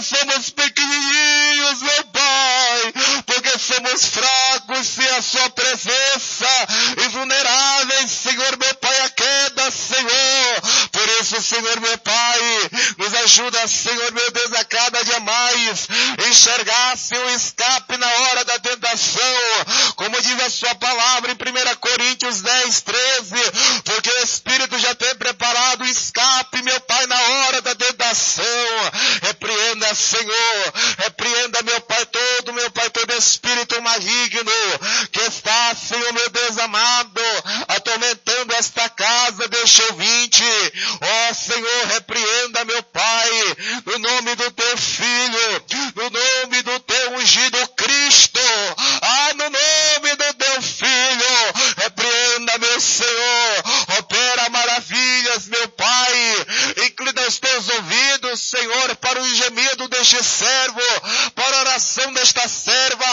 somos pequenininhos, meu Pai, porque somos fracos sem a sua presença e vulneráveis, Senhor, meu Pai, a queda, Senhor. Por isso, Senhor, meu Pai, nos ajuda, Senhor, meu Deus, a cada dia mais enxergar, Senhor, escape na hora da tentação, como diz a sua palavra em 1 Coríntios 10, 13, porque o Espírito já tem preparado o escape, meu Pai, na hora da tentação. Repreenda, Senhor, repreenda, meu Pai, todo espírito maligno que está, Senhor, meu Deus amado, atormentando esta casa deste ouvinte. Ó Senhor, repreenda, meu Pai, no nome do teu Filho, no nome do teu ungido Cristo, no nome do teu Filho, repreenda, meu Senhor, opera maravilhas, meu Pai, inclina os teus ouvidos, Senhor, para o gemido deste servo, para a oração desta serva,